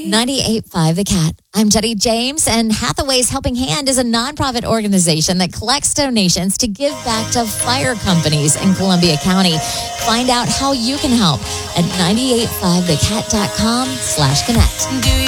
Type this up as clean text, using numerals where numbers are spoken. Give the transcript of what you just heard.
98.5 The Cat. I'm Jenny James, and Hathaway's Helping Hand is a nonprofit organization that collects donations to give back to fire companies in Columbia County. Find out how you can help at 985thecat.com/connect.